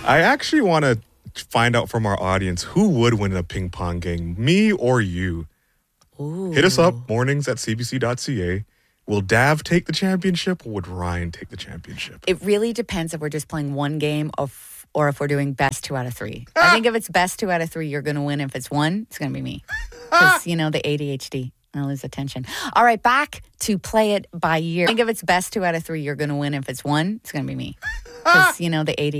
I actually want to find out from our audience who would win a ping pong game, me or you. Ooh. Hit us up, mornings@cbc.ca. Will Dav take the championship or would Ryan take the championship? It really depends if we're just playing one game or if we're doing best 2 out of 3. I think if it's best 2 out of 3, you're going to win. If it's 1, it's going to be me. Because, the ADHD. I lose attention. All right, back to play it by year. I think if it's best 2 out of 3, you're going to win. If it's 1, it's going to be me. Because, the ADHD.